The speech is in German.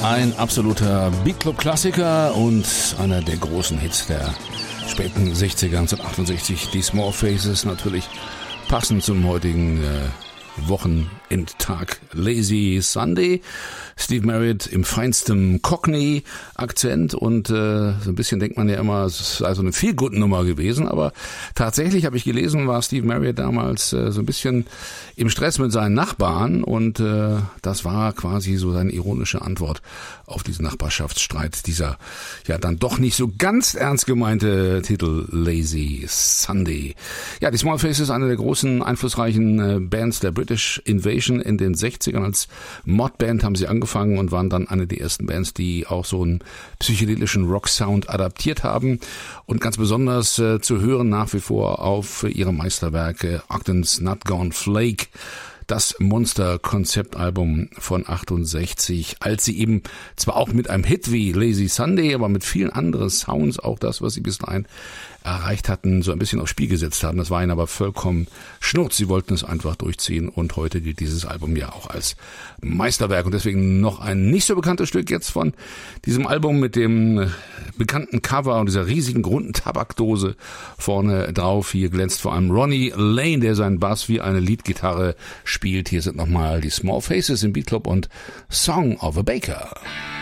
Ein absoluter Beatclub-Klassiker und einer der großen Hits der späten 60er, 1968, die Small Faces, natürlich passend zum heutigen Wochenendtag Lazy Sunday. Steve Marriott im feinsten Cockney-Akzent und so ein bisschen denkt man ja immer, es sei so eine Feel-Good-Nummer gewesen, aber tatsächlich habe ich gelesen, war Steve Marriott damals so ein bisschen im Stress mit seinen Nachbarn und das war quasi so seine ironische Antwort auf diesen Nachbarschaftsstreit, dieser ja dann doch nicht so ganz ernst gemeinte Titel Lazy Sunday. Ja, die Small Faces, eine der großen, einflussreichen Bands der British Invasion in den 60ern. Als Modband haben sie angefangen und waren dann eine der ersten Bands, die auch so einen psychedelischen Rock-Sound adaptiert haben und ganz besonders zu hören nach wie vor auf ihre Meisterwerke Ogden's Not Gone Flake, das Monster-Konzeptalbum von 68, als sie eben zwar auch mit einem Hit wie Lazy Sunday, aber mit vielen anderen Sounds, auch das, was sie bis dahin erreicht hatten, so ein bisschen aufs Spiel gesetzt haben. Das war ihnen aber vollkommen Schnurz. Sie wollten es einfach durchziehen und heute gilt dieses Album ja auch als Meisterwerk und deswegen noch ein nicht so bekanntes Stück jetzt von diesem Album mit dem bekannten Cover und dieser riesigen runden Tabakdose vorne drauf. Hier glänzt vor allem Ronnie Lane, der seinen Bass wie eine Leadgitarre spielt. Hier sind nochmal die Small Faces im Beatclub und Song of a Baker.